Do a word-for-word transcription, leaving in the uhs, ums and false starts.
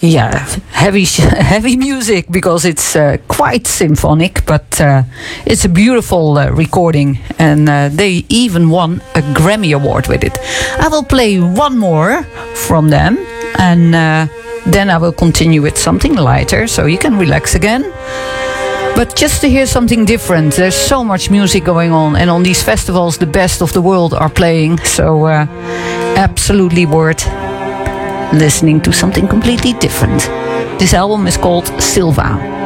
Yeah, heavy heavy music because it's uh, quite symphonic, but uh, it's a beautiful uh, recording, and uh, they even won a Grammy Award with it. I will play one more from them, and uh, then I will continue with something lighter, so you can relax again. But just to hear something different, there's so much music going on, and on these festivals the best of the world are playing, so uh, absolutely worth listening to something completely different. This album is called Silva.